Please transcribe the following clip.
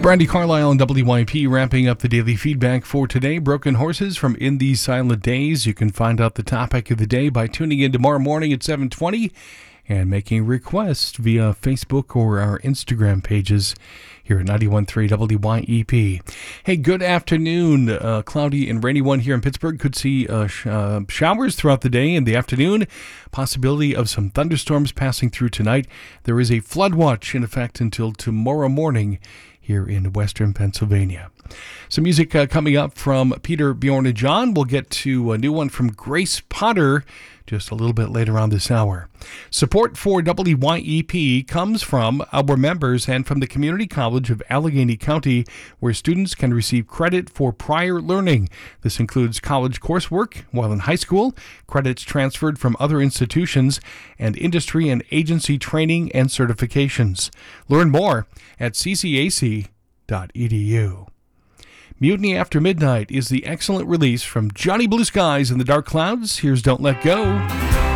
Brandy Carlisle and WYP wrapping up the daily feedback for today. Broken Horses from In These Silent Days. You can find out the topic of the day by tuning in tomorrow morning at 7:20 and making requests via Facebook or our Instagram pages here at 91.3 WYEP. Hey, good afternoon. Cloudy and rainy one here in Pittsburgh. Could see showers throughout the day and the afternoon. Possibility of some thunderstorms passing through tonight. There is a flood watch in effect until tomorrow morning here in western Pennsylvania. Some music coming up from Peter, Bjorn, and John. We'll get to a new one from Grace Potter just a little bit later on this hour. Support for WYEP comes from our members and from the Community College of Allegheny County, where students can receive credit for prior learning. This includes college coursework while in high school, credits transferred from other institutions, and industry and agency training and certifications. Learn more at ccac.edu. Mutiny After Midnight is the excellent release from Johnny Blue Skies and the Dark Clouds. Here's Don't Let Go.